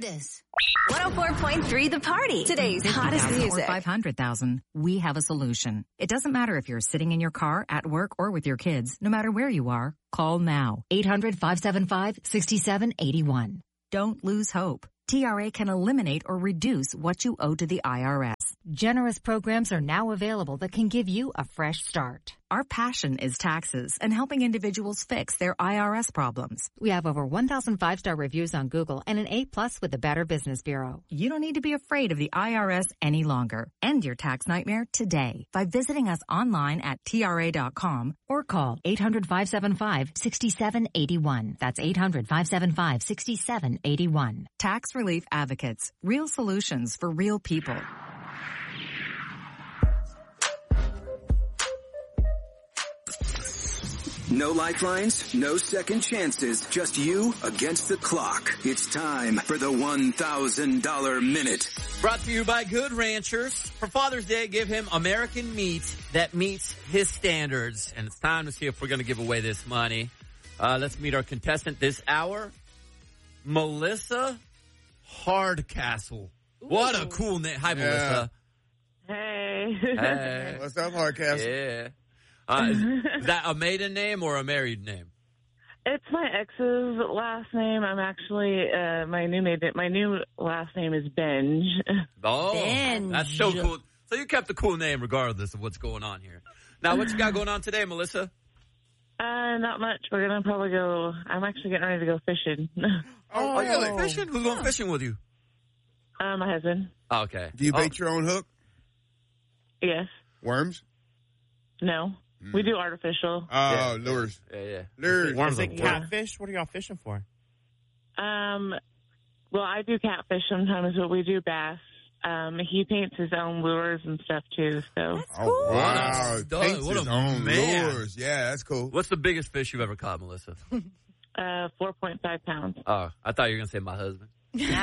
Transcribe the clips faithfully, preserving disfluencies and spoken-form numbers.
this. one oh four point three The Party. Today's hottest music. Or five hundred thousand. We have a solution. It doesn't matter if you're sitting in your car, at work, or with your kids. No matter where you are, call now. eight hundred, five seven five, six seven eight one. Don't lose hope. T R A can eliminate or reduce what you owe to the I R S. Generous programs are now available that can give you a fresh start. Our passion is taxes and helping individuals fix their I R S problems. We have over one thousand five-star reviews on Google and an A plus with the Better Business Bureau. You don't need to be afraid of the I R S any longer. End your tax nightmare today by visiting us online at T R A dot com or call eight hundred, five seven five, six seven eight one. That's eight hundred, five seven five, six seven eight one. Tax Relief Advocates. Real solutions for real people. No lifelines, no second chances, just you against the clock. It's time for the one thousand dollars Minute. Brought to you by Good Ranchers. For Father's Day, give him American meat that meets his standards. And it's time to see if we're going to give away this money. Uh, let's meet our contestant this hour, Melissa Hardcastle. Ooh. What a cool name. Hi, yeah. Melissa. Hey. Hey. What's up, Hardcastle? Yeah. Uh, is, is that a maiden name or a married name? It's my ex's last name. I'm actually uh, my new maiden. My new last name is Benj. Oh, Benj. That's so cool. So you kept a cool name regardless of what's going on here. Now, what you got going on today, Melissa? Uh, not much. We're gonna probably go. I'm actually getting ready to go fishing. Oh, are you going fishing? Who's going fishing with you? Uh, my husband. Oh, okay. Do you bait oh. your own hook? Yes. Worms? No. Mm. We do artificial. Oh, yeah. lures. Yeah, yeah. Lures. Worms like catfish? What are y'all fishing for? Um, well, I do catfish sometimes, but we do bass. Um, he paints his own lures and stuff too. So. That's cool. Oh, wow. What paints what his a own man. lures. Yeah, that's cool. What's the biggest fish you've ever caught, Melissa? uh, four point five pounds. Oh, I thought you were going to say my husband. Set her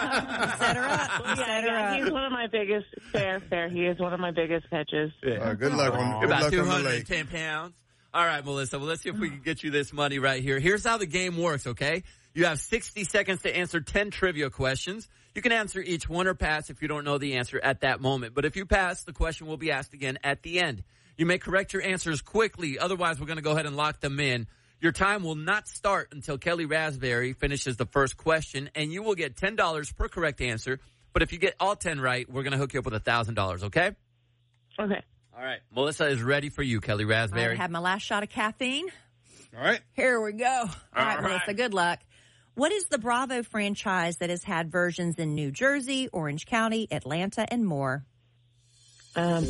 up. Yeah, Set her yeah, up. He's one of my biggest. Fair, fair. He is one of my biggest catches. Yeah. Uh, good luck on good about luck two hundred ten pounds. All right, Melissa. Well, let's see if we can get you this money right here. Here's how the game works. Okay, you have sixty seconds to answer ten trivia questions. You can answer each one or pass if you don't know the answer at that moment. But if you pass, the question will be asked again at the end. You may correct your answers quickly. Otherwise, we're going to go ahead and lock them in. Your time will not start until Kelly Raspberry finishes the first question, and you will get ten dollars per correct answer. But if you get all ten right, we're going to hook you up with one thousand dollars, okay? Okay. All right. Melissa is ready for you, Kelly Raspberry. I have my last shot of caffeine. All right. Here we go. All, all right, right, Melissa, good luck. What is the Bravo franchise that has had versions in New Jersey, Orange County, Atlanta, and more? Um,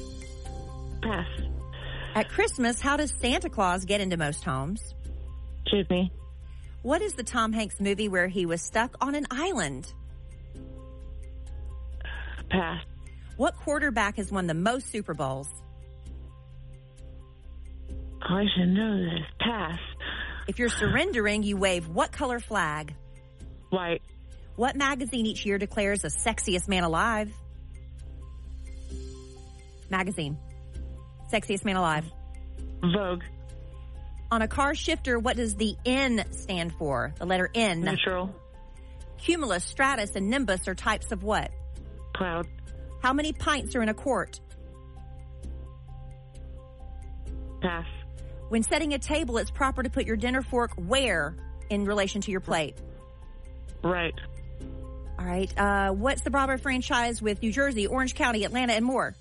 pass. At Christmas, how does Santa Claus get into most homes? Chimney. What is the Tom Hanks movie where he was stuck on an island? Pass. What quarterback has won the most Super Bowls? Oh, I should know this. Pass. If you're surrendering, you wave what color flag? White. What magazine each year declares the sexiest man alive? Magazine. Sexiest man alive. Vogue. On a car shifter, what does the N stand for? The letter N. Neutral. Cumulus, stratus, and nimbus are types of what? Cloud. How many pints are in a quart? Pass. When setting a table, it's proper to put your dinner fork where in relation to your plate? Right. All right. Uh, what's the Bravo franchise with New Jersey, Orange County, Atlanta, and more?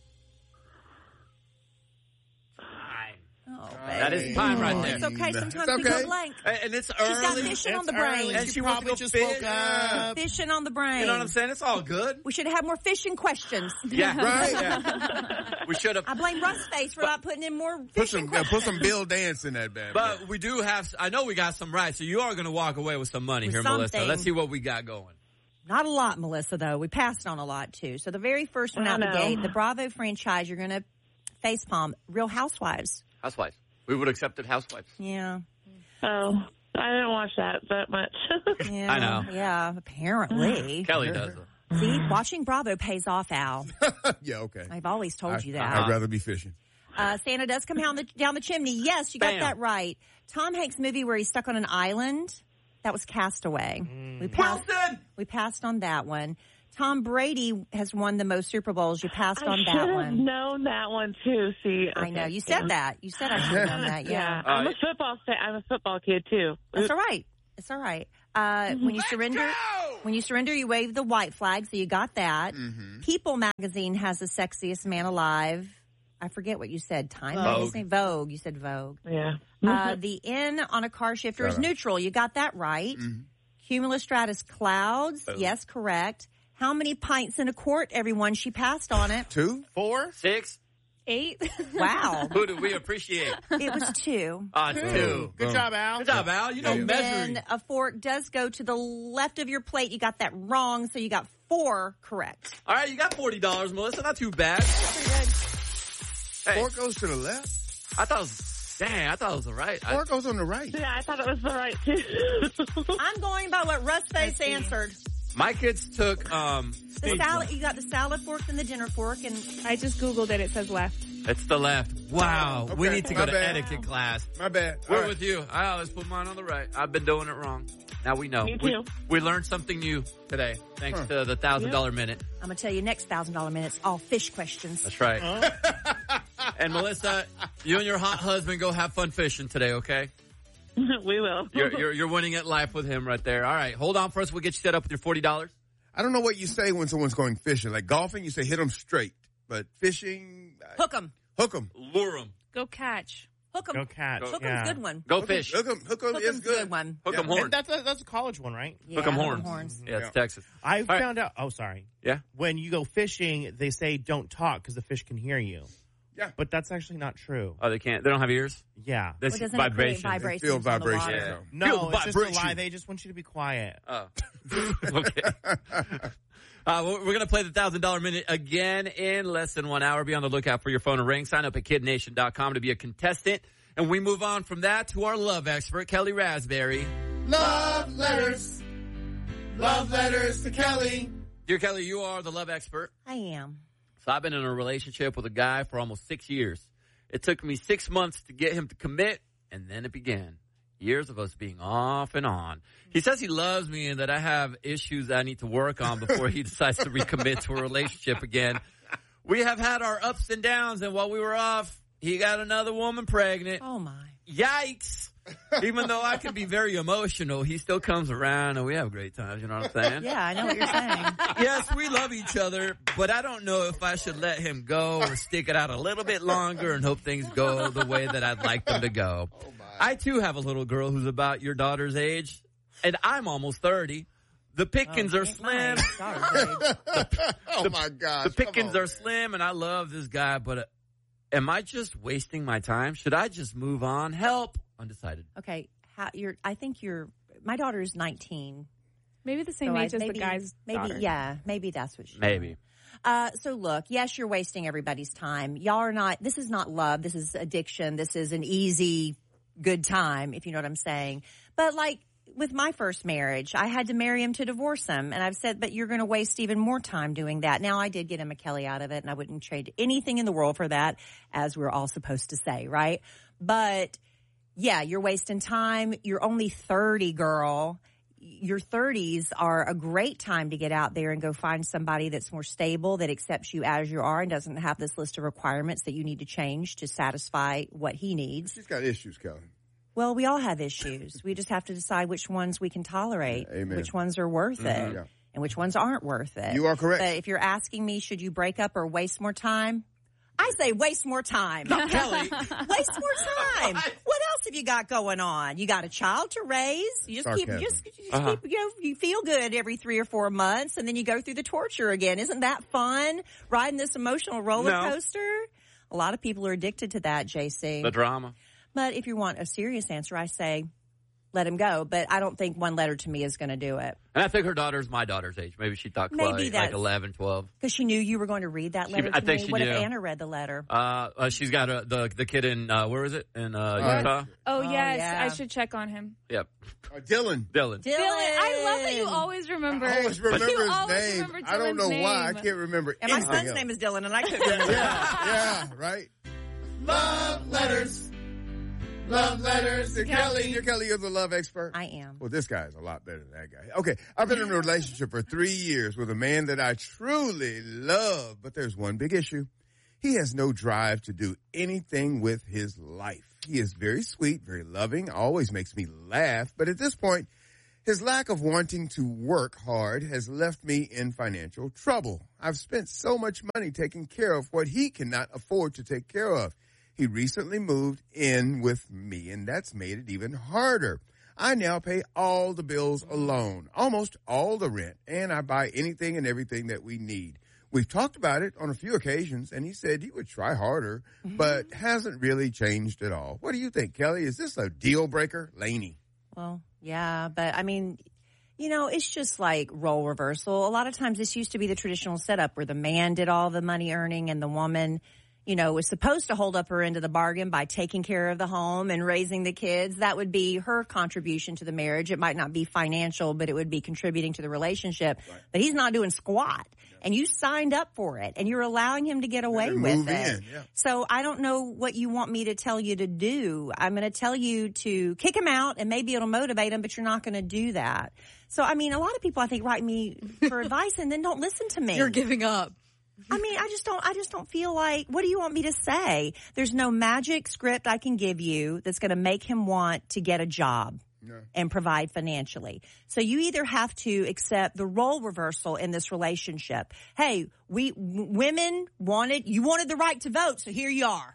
Oh, that is time right there. It's okay. Sometimes it's okay. we go blank. And it's She's early. got fishing it's on the early. brain. And she probably wants to just go woke fish. up. Fishing on the brain. You know what I'm saying? It's all good. We should have had more fishing questions. Yeah. Right. Yeah. We should have. I blame Rustface for not putting in more fishing Put some, uh, questions. put some Bill Dance in that bad. But we do have, I know we got some right, so you are going to walk away with some money With here, something. Melissa. Let's see what we got going. Not a lot, Melissa, though. We passed on a lot, too. So the very first one I out the know. gate, the Bravo franchise, you're going to facepalm Real Housewives. Housewives. We would have accepted Housewives. Yeah. Oh, I didn't watch that that much. Yeah. I know. Yeah, apparently. Kelly does. Though. See, watching Bravo pays off, Al. yeah, okay. I've always told I, you that. I'd rather be fishing. Uh, Santa does come down the, down the chimney. Yes, you got Bam. that right. Tom Hanks' movie where he's stuck on an island, that was Castaway. Mm. We passed. Wilson! We passed on that one. Tom Brady has won the most Super Bowls. You passed on I that should have one. known that one too. See, I know. okay, You said yeah. that. You said I should have done that. Yeah. Yeah, All I'm right. a football fan. I'm a football kid too. That's all right. It's all right. Uh, when you surrender, go! when you surrender, you wave the white flag. So you got that. Mm-hmm. People magazine has the sexiest man alive. I forget what you said. Time Vogue. magazine, Vogue. You said Vogue. Yeah. Uh, the N on a car shifter is Shut up. neutral. You got that right. Mhm. Cumulostratus clouds. Boom. Yes, correct. How many pints in a quart, everyone? She passed on it. Two? Four? Six. Eight. Wow. Who do we appreciate? It was two. Uh, two. Good Boom. job, Al. Good job, Al. You know, And measuring. then a fork does go to the left of your plate. You got that wrong, so you got four correct. All right, you got forty dollars, Melissa. Not too bad. Hey, Four goes to the left. I thought it was, dang, I thought it was all right. I, Four goes on the right. Yeah, I thought it was the right too. I'm going by what Russ Face answered. my kids took, um, The salad, you got the salad fork and the dinner fork, and I just Googled it. It says left. it's the left. Wow. Okay, We need to go my to bad. etiquette class. My bad. We're All right. with you. I always put mine on the right. I've been doing it wrong. Now we know. Me We, too. we learned something new today thanks Huh. to the thousand dollar minute. I'm going to tell you next one thousand dollars minute's all fish questions. That's right. And Melissa, you and your hot husband go have fun fishing today, okay? We will. You're, you're, you're winning at life with him right there. All right. Hold on for us. We'll get you set up with your forty dollars. I don't know what you say when someone's going fishing. Like golfing, you say hit them straight. But fishing, I- Hook 'em. hook them. Lure him. Go catch. Hook 'em. Go catch. Hook 'em's yeah. a good one. Go fish. Hook them. Hook them Hook is 'em's a good. good one. Hook 'em Yeah. horns. That's a, that's a college one, right? Yeah, Hook 'em hook 'em horns. horns. Yeah, it's Yeah. Texas. I right. found out. Oh, sorry. Yeah. When you go fishing, they say don't talk because the fish can hear you. Yeah. But that's actually not true. Oh, they can't. They don't have ears? Yeah. This Well, doesn't vibration. it create vibrations? Feel on the vibrations. water? Yeah. though. No, Feel the it's just a lie. vibration. They just want you to be quiet. Oh. Okay. Uh, we're going to play the one thousand dollar minute again in less than one hour. Be on the lookout for your phone to ring. Sign up at kid nation dot com to be a contestant. And we move on from that to our love expert, Kelly Raspberry. Love letters. Love letters to Kelly. Dear Kelly, you are the love expert. I am. So I've been in a relationship with a guy for almost six years. It took me six months to get him to commit, and then it began. Years of us being off and on. He says he loves me and that I have issues that I need to work on before he decides to recommit to a relationship again. We have had our ups and downs, and while we were off, he got another woman pregnant. Oh, my. Yikes. Even though I can be very emotional, he still comes around and we have great times, you know what I'm saying? Yeah, I know what you're saying. Yes, we love each other, but I don't know if I should let him go or stick it out a little bit longer and hope things go the way that I'd like them to go. I, too, have a little girl who's about your daughter's age, and I'm almost thirty. The pickings Oh, are ain't slim. my daughter's age. Oh, my gosh. The pickings Come on, are slim, and I love this guy, but uh, am I just wasting my time? Should I just move on? Help. Undecided. Okay, how, you're. I think you're. My daughter is nineteen. Maybe the same so I- age as maybe, the guy's maybe, daughter. Yeah, maybe that's what she. Maybe. Uh, so look, yes, you're wasting everybody's time. Y'all are not. This is not love. This is addiction. This is an easy, good time, if you know what I'm saying. But like with my first marriage, I had to marry him to divorce him, and I've said, but you're going to waste even more time doing that. Now I did get him a Kelly out of it, and I wouldn't trade anything in the world for that, as we're all supposed to say, right? But yeah, you're wasting time. You're only thirty, girl. Your thirties are a great time to get out there and go find somebody that's more stable, that accepts you as you are and doesn't have this list of requirements that you need to change to satisfy what he needs. She's got issues, Kelly. Well, we all have issues. We just have to decide which ones we can tolerate, Amen. which ones are worth it, Yeah. and which ones aren't worth it. You are correct. But if you're asking me, should you break up or waste more time? I say waste more time. Kelly. Waste more time. What else have you got going on? You got a child to raise. You just keep, Sarcasm. just, just Uh-huh. keep, you know, you feel good every three or four months, and then you go through the torture again. Isn't that fun? Riding this emotional roller No. coaster. A lot of people are addicted to that, J C. The drama. But if you want a serious answer, I say let him go. But I don't think one letter to me is going to do it. And I think her daughter's my daughter's age. Maybe she thought Maybe Chloe, like that's- eleven, twelve. Because she knew you were going to read that She- letter I to think me. she What if knew. Anna read the letter? Uh, uh, she's got a, the the kid in, uh, where is it? In uh, Utah? Oh, Oh, yes. yeah. I should check on him. Yep. Uh, Dylan. Dylan. Dylan. Dylan, I love that you always remember. I always remember you his always name. remember I don't know Dylan's why. I name. can't remember And my anything son's else. name is Dylan, and I couldn't remember. Yeah, yeah, right. Love letters. Love letters to Kelly. You're Kelly, you're the love expert. I am. Well, this guy's a lot better than that guy. Okay, I've been in a relationship for three years with a man that I truly love, but there's one big issue. He has no drive to do anything with his life. He is very sweet, very loving, always makes me laugh, but at this point, his lack of wanting to work hard has left me in financial trouble. I've spent so much money taking care of what he cannot afford to take care of. He recently moved in with me, and that's made it even harder. I now pay all the bills alone, almost all the rent, and I buy anything and everything that we need. We've talked about it on a few occasions, and he said he would try harder, mm-hmm. but hasn't really changed at all. What do you think, Kelly? Is this a deal breaker? Lainey. Well, yeah, but I mean, you know, it's just like role reversal. A lot of times this used to be the traditional setup where the man did all the money earning and the woman, you know, was supposed to hold up her end of the bargain by taking care of the home and raising the kids. That would be her contribution to the marriage. It might not be financial, but it would be contributing to the relationship. Right. But he's not doing squat. And you signed up for it, and you're allowing him to get away with it. In, yeah. So I don't know what you want me to tell you to do. I'm going to tell you to kick him out, and maybe it'll motivate him, but you're not going to do that. So, I mean, a lot of people, I think, write me for advice and then don't listen to me. You're giving up. I mean, I just don't, I just don't feel like, what do you want me to say? There's no magic script I can give you that's going to make him want to get a job. No. And provide financially. So you either have to accept the role reversal in this relationship. Hey, we w- women wanted, you wanted the right to vote, so here you are.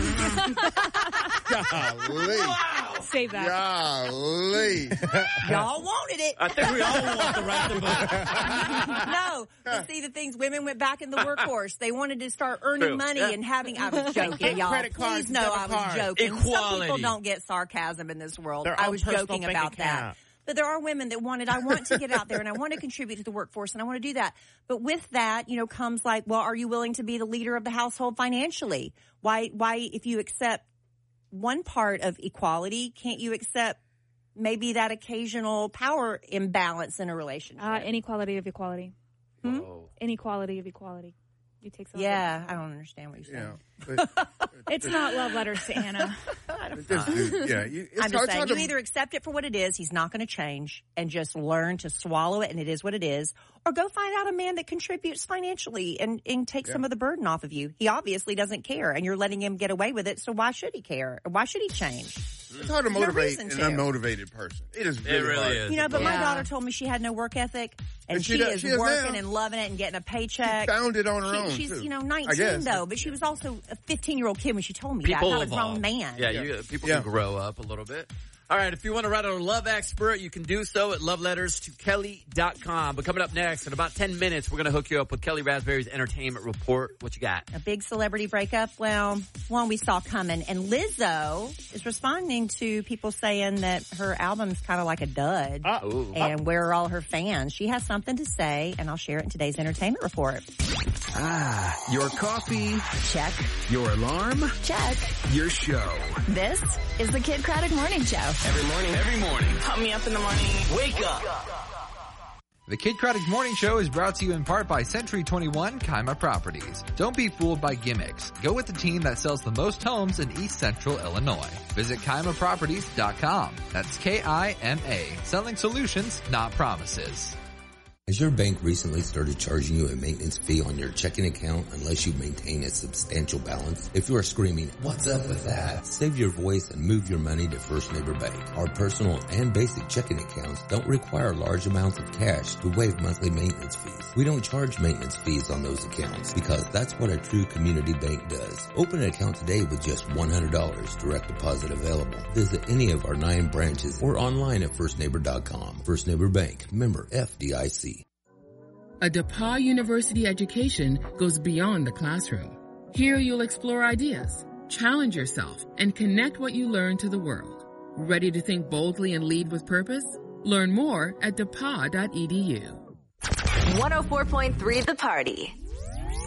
Golly. Wow. Save that. Golly. Y'all wanted it. I think we all want the right to vote. No. But see, the things, women went back in the workforce. They wanted to start earning True. money Yeah. and having, I was joking, y'all. Credit cards, Please know I was cards. joking. Equality. Some people don't get sarcasm in this world. Their I own was personal joking bank about that. account. But there are women that wanted, I want to get out there and I want to contribute to the workforce and I want to do that. But with that, you know, comes like, well, are you willing to be the leader of the household financially? Why, why, if you accept one part of equality, can't you accept maybe that occasional power imbalance in a relationship? Uh, inequality of equality. Hmm? Inequality of equality. You take some. Yeah, I don't understand what you're saying. Yeah, but, It's not love letters to Anna. this dude, yeah, you, it's I'm just hard- saying, hard you to- either accept it for what it is, he's not going to change, and just learn to swallow it, and it is what it is, or go find out a man that contributes financially and, and take Yeah. some of the burden off of you. He obviously doesn't care, and you're letting him get away with it, so why should he care? Why should he change? It's hard to No motivate reason an to. unmotivated person. It is really, It really hard. is. You know, but my Yeah. daughter told me she had no work ethic, and, And she she, does- is she is working now. and loving it and getting a paycheck. She found it on her She- own, she's, too. you know, I nineteen guess. though, but she was also a fifteen-year-old kid when she told me People that, not a evolve. grown man. Yeah, you, people Yeah. can grow up a little bit. All right, if you want to write a love expert, you can do so at love letters to kelly dot com. But coming up next, in about ten minutes, we're going to hook you up with Kelly Raspberry's Entertainment Report. What you got? A big celebrity breakup? Well, one we saw coming. And Lizzo is responding to people saying that her album's kind of like a dud. Ooh. And where are all her fans? She has something to say, and I'll share it in today's Entertainment Report. Ah, your coffee, Check. your alarm, Check. your show. This is the Kid Craddock Morning Show. Every morning. Every morning. Pump me up in the morning. Wake up. The Kid Craddock Morning Show is brought to you in part by Century twenty-one Kima Properties. Don't be fooled by gimmicks. Go with the team that sells the most homes in East Central Illinois. Visit Kima Properties dot com. That's K I M A. Selling solutions, not promises. Has your bank recently started charging you a maintenance fee on your checking account unless you maintain a substantial balance? If you are screaming, "What's up with that?" save your voice and move your money to First Neighbor Bank. Our personal and basic checking accounts don't require large amounts of cash to waive monthly maintenance fees. We don't charge maintenance fees on those accounts because that's what a true community bank does. Open an account today with just one hundred dollars direct deposit available. Visit any of our nine branches or online at first neighbor dot com. First Neighbor Bank, member F D I C. A DePauw University education goes beyond the classroom. Here you'll explore ideas, challenge yourself, and connect what you learn to the world. Ready to think boldly and lead with purpose? Learn more at depaw dot e d u. one oh four point three The Party.